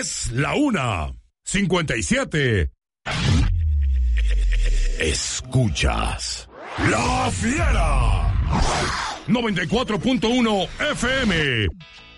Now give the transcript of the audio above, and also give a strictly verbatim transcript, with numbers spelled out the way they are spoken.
Es la una, cincuenta y siete. Escuchas La Fiera noventa y cuatro punto uno F M.